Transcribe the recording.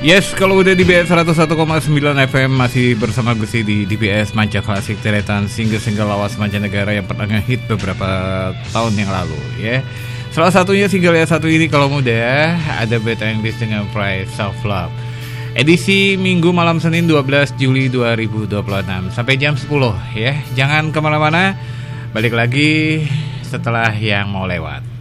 Yes, kalau udah di BS 101,9 FM masih bersama Gusti di DBS Manca Klasik Deretan single-single lawas mancanegara yang pernah ngehit beberapa tahun yang lalu ya. Salah satunya single yang satu ini kalau mudah ada band English dengan Price of Love. Edisi Minggu malam Senin 12 Juli 2026 sampai jam 10 ya. Jangan kemana-mana, balik lagi setelah yang mau lewat.